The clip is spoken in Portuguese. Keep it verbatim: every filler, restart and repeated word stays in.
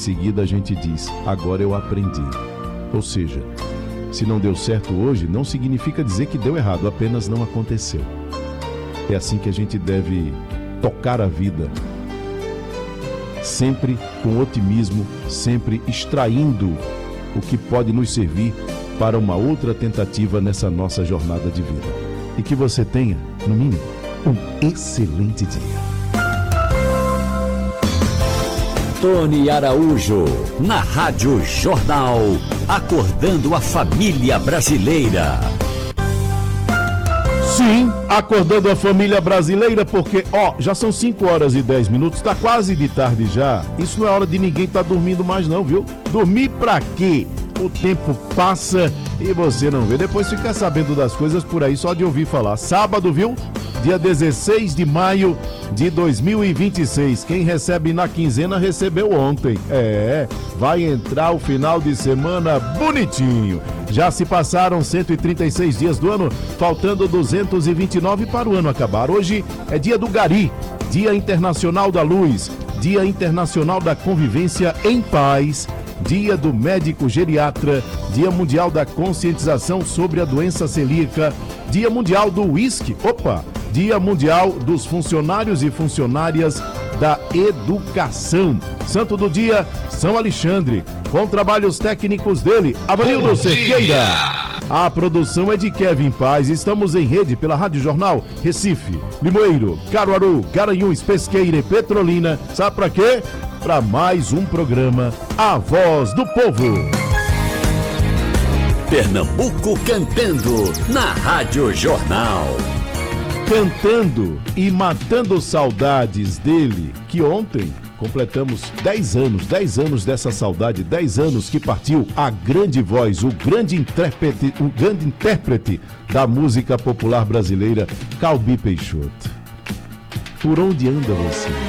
seguida a gente diz: agora eu aprendi. Ou seja, se não deu certo hoje, não significa dizer que deu errado, apenas não aconteceu. É assim que a gente deve tocar a vida, sempre com otimismo, sempre extraindo o que pode nos servir para uma outra tentativa nessa nossa jornada de vida. E que você tenha, no mínimo, um excelente dia. Tony Araújo, na Rádio Jornal, acordando a família brasileira. Sim, acordando a família brasileira, porque, ó, já são cinco horas e dez minutos, tá quase de tarde já. Isso não é hora de ninguém tá dormindo mais não, viu? Dormir pra quê? O tempo passa e você não vê. Depois fica sabendo das coisas por aí só de ouvir falar. Sábado, viu? Dia dezesseis de maio de dois mil e vinte e seis. Quem recebe na quinzena recebeu ontem. É, vai entrar o final de semana bonitinho. Já se passaram cento e trinta e seis dias do ano, faltando duzentos e vinte e nove para o ano acabar. Hoje é dia do Gari, Dia Internacional da Luz, Dia Internacional da Convivência em Paz, Dia do Médico Geriatra, Dia Mundial da Conscientização sobre a Doença Celíaca, Dia Mundial do Uísque, opa, Dia Mundial dos Funcionários e Funcionárias da Educação. Santo do Dia, São Alexandre, com trabalhos técnicos dele, Avanildo Cerqueira. A produção é de Kevin Paz. Estamos em rede pela Rádio Jornal Recife, Limoeiro, Caruaru, Garanhuns, Pesqueira e Petrolina. Sabe pra quê? Para mais um programa, A Voz do Povo. Pernambuco cantando na Rádio Jornal. Cantando e matando saudades dele, que ontem completamos dez anos, dez anos dessa saudade, dez anos que partiu a grande voz, o grande intérprete, o grande intérprete da música popular brasileira, Calbi Peixoto. Por onde anda você?